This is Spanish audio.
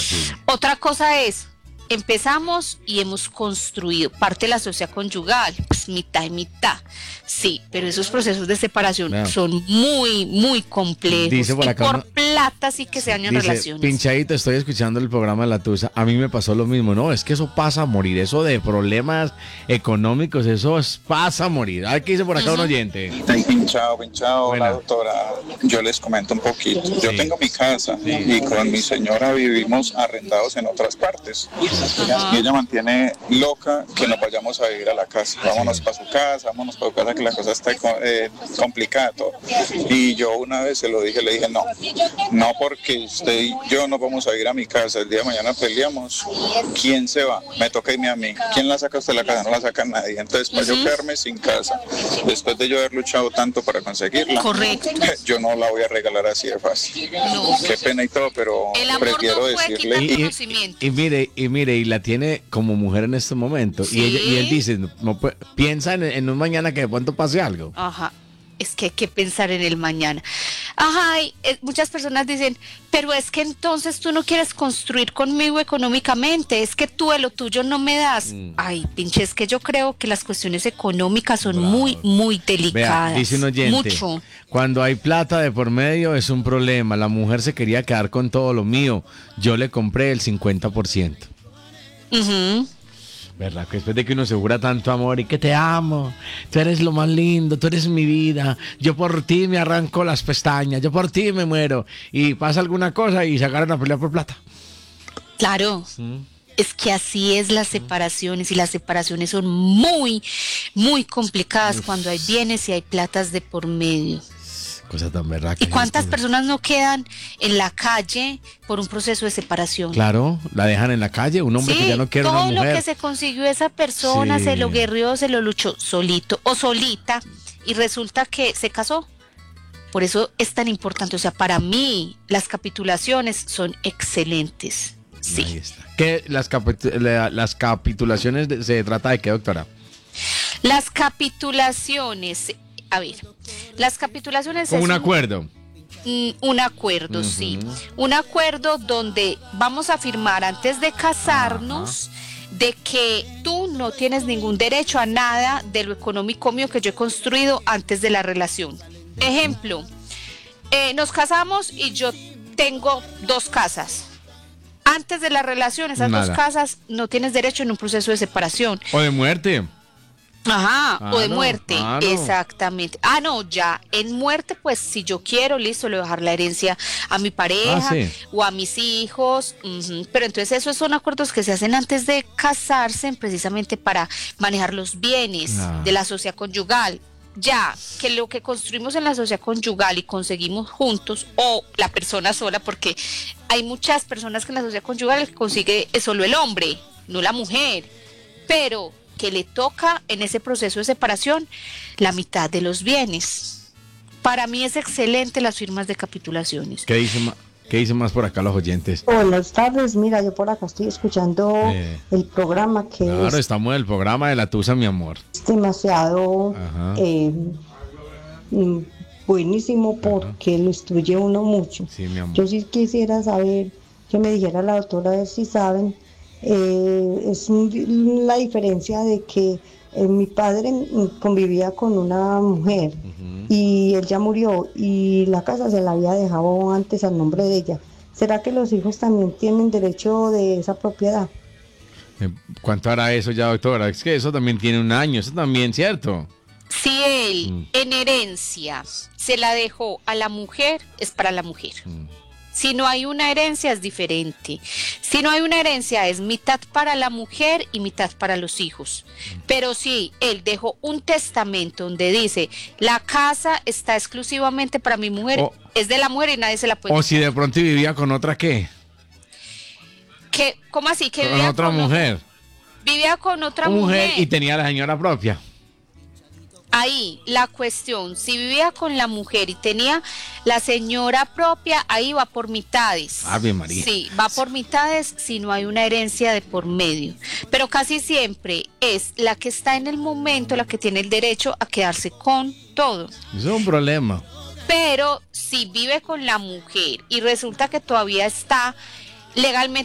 Sí. Otra cosa es, empezamos y hemos construido parte de la sociedad conyugal, pues mitad y mitad. Sí, pero esos procesos de separación Vea. son muy, muy complejos. Dice por y acá por uno- plata sí que se dañan Dice, relaciones. pinchadito, estoy escuchando el programa de La Tusa. A mí me pasó lo mismo. No, es que eso pasa a morir. Eso de problemas económicos, pasa a morir. A ver qué dice por acá un oyente. Pinchado, Buena. la doctora. Yo les comento un poquito. Yo Sí. tengo mi casa y con mi señora vivimos arrendados en otras partes. Y ella mantiene loca que nos vayamos a vivir a la casa. Vámonos para su casa, vámonos para su casa, que la cosa está complicada todo. Y yo una vez se lo dije, le dije, no porque usted y yo no vamos a ir a mi casa. El día de mañana peleamos. ¿Quién se va? Me toca irme a mí. ¿Quién la saca usted de la casa? No la saca nadie. Entonces, para yo quedarme sin casa, después de yo haber luchado tanto para conseguirla, Correcto. yo no la voy a regalar así de fácil. No. Qué pena y todo, pero El amor prefiero no puede decirle... quitar conocimiento. Y mire, y la tiene como mujer en este momento. Sí. Y él dice, piensa en un mañana que de pronto pase algo. Ajá. Es que hay que pensar en el mañana. Ajá, y, muchas personas dicen, pero es que entonces tú no quieres construir conmigo económicamente, es que tú de lo tuyo no me das. Ay, pinche, es que yo creo que las cuestiones económicas son muy, muy Vea, delicadas. dice un oyente, Mucho. cuando hay plata de por medio es un problema. La mujer se quería quedar con todo lo mío. Yo le compré el 50%. Ujú. ¿Verdad? Que después de que uno se jura tanto amor y que te amo, tú eres lo más lindo, tú eres mi vida, yo por ti me arranco las pestañas, yo por ti me muero, y pasa alguna cosa y se agarran a pelear por plata. Claro. Es que así es las separaciones y las separaciones son muy, muy complicadas cuando hay bienes y hay platas de por medio. Cosa tan verdad. ¿Y cuántas personas no quedan en la calle por un proceso de separación? Claro, la dejan en la calle, un hombre que ya no quiere una todo mujer. lo que se consiguió esa persona, Sí. se lo guerrió, se lo luchó solito o solita y resulta que se casó. Por eso es tan importante, o sea, para mí las capitulaciones son excelentes. Sí. Ahí está. ¿Qué, las capitulaciones se trata de qué, doctora? Las capitulaciones, a ver, las capitulaciones Como es un acuerdo. un acuerdo, sí. Un acuerdo donde vamos a firmar antes de casarnos de que tú no tienes ningún derecho a nada de lo económico mío que yo he construido antes de la relación. Ejemplo, nos casamos y yo tengo 2 casas. Antes de la relación, esas Nada. 2 casas no tienes derecho en un proceso de separación. O de muerte. Ajá, Ah, o de no, muerte, ah, no. exactamente. Ah, no, ya, en muerte, pues si yo quiero, listo, le voy a dejar la herencia a mi pareja sí. o a mis hijos, pero entonces esos son acuerdos que se hacen antes de casarse, precisamente para manejar los bienes de la sociedad conyugal. Ya, que lo que construimos en la sociedad conyugal y conseguimos juntos, o la persona sola, porque hay muchas personas que en la sociedad conyugal el que consigue es solo el hombre, no la mujer, pero que le toca en ese proceso de separación la mitad de los bienes. Para mí es excelente las firmas de capitulaciones. ¿Qué dice más por acá los oyentes? Buenas tardes, mira, yo por acá estoy escuchando el programa que Claro, es estamos en el programa de La Tusa, mi amor. demasiado Ajá. buenísimo porque lo instruye uno mucho. Sí, mi amor. Yo sí quisiera saber, que me dijera la doctora, a ver si saben, es la diferencia de que mi padre convivía con una mujer y él ya murió y la casa se la había dejado antes al nombre de ella. ¿Será que los hijos también tienen derecho de esa propiedad? ¿Cuánto hará eso ya, doctora? Es que eso también tiene un año, eso también, ¿cierto? Si él en herencia se la dejó a la mujer, es para la mujer. Si no hay una herencia es diferente. Si no hay una herencia es mitad para la mujer y mitad para los hijos. Pero si él dejó un testamento donde dice la casa está exclusivamente para mi mujer, es de la mujer y nadie se la puede. O si de pronto vivía con otra, ¿qué? ¿Cómo así? Que Con vivía otra mujer. Vivía con otra mujer mujer y tenía la señora propia. Ahí la cuestión, si vivía con la mujer y tenía la señora propia, ahí va por mitades. Ave María. Sí, va por mitades si no hay una herencia de por medio. Pero casi siempre es la que está en el momento la que tiene el derecho a quedarse con todo. Eso es un problema. Pero si vive con la mujer y resulta que todavía está legalmente